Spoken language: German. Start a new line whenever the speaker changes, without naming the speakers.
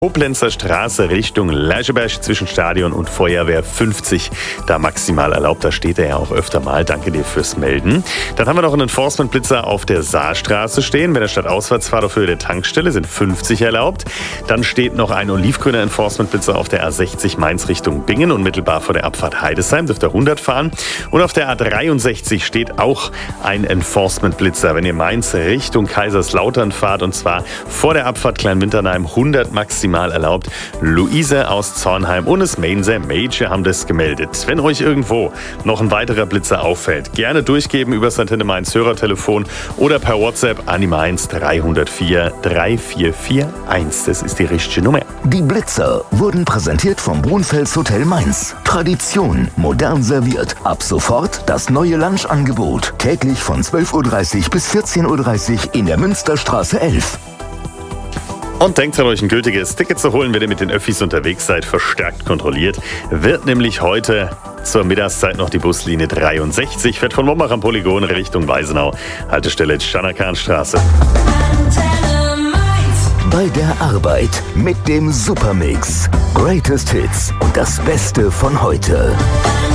Koblenzer Straße Richtung Lescheberg zwischen Stadion und Feuerwehr 50, da maximal erlaubt. Da steht er ja auch öfter mal. Danke dir fürs Melden. Dann haben wir noch einen Enforcement-Blitzer auf der Saarstraße stehen. Bei der Stadtausfahrtsfahrt auf Höhe der Tankstelle sind 50 erlaubt. Dann steht noch ein olivgrüner Enforcement-Blitzer auf der A60 Mainz Richtung Bingen, unmittelbar vor der Abfahrt Heidesheim, dürft ihr 100 fahren. Und auf der A63 steht auch ein Enforcement-Blitzer, wenn ihr Mainz Richtung Kaiserslautern fahrt, und zwar vor der Abfahrt Kleinwinternheim 100 maximal erlaubt. Luise aus Zornheim und das Mainzer Major haben das gemeldet. Wenn euch irgendwo noch ein weiterer Blitzer auffällt, gerne durchgeben über das Antenne Mainz Hörertelefon oder per WhatsApp an die Mainz 304 3441. Das ist die richtige Nummer.
Die Blitzer wurden präsentiert vom Brunfels Hotel Mainz. Tradition, modern serviert. Ab sofort das neue Lunchangebot. Täglich von 12.30 Uhr bis 14.30 Uhr in der Münsterstraße 11.
Und denkt dran, euch ein gültiges Ticket zu holen, wenn ihr mit den Öffis unterwegs seid, verstärkt kontrolliert. Wird nämlich heute zur Mittagszeit noch die Buslinie 63, fährt von Mombach am Polygon Richtung Weisenau. Haltestelle Tschanakahnstraße.
Bei der Arbeit mit dem Supermix. Greatest Hits und das Beste von heute.